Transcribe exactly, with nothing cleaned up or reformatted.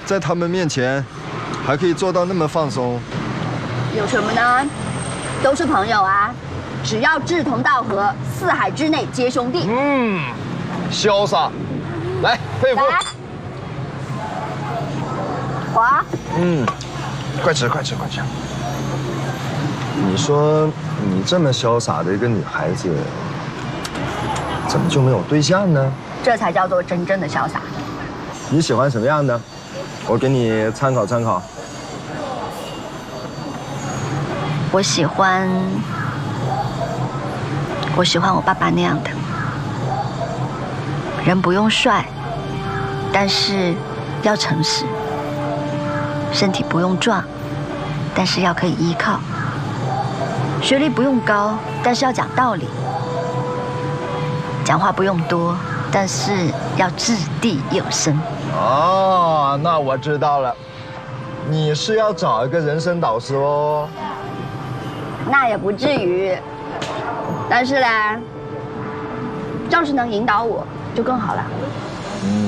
在他们面前还可以做到那么放松？ 有什么呢？都是朋友啊，只要志同道合，四海之内皆兄弟。 嗯，潇洒，来佩服。 来，华。 嗯，快吃快吃快吃。你说你这么潇洒的一个女孩子，怎么就没有对象呢？ 这才叫做真正的潇洒。 你喜欢什么样的？我给你参考参考。 我喜欢，我喜欢我爸爸那样的，人不用帅，但是要诚实；身体不用壮，但是要可以依靠；学历不用高，但是要讲道理；讲话不用多，但是要掷地有声。 哦，那我知道了，你是要找一个人生导师哦。 那也不至于，但是呢，要是能引导我，就更好了。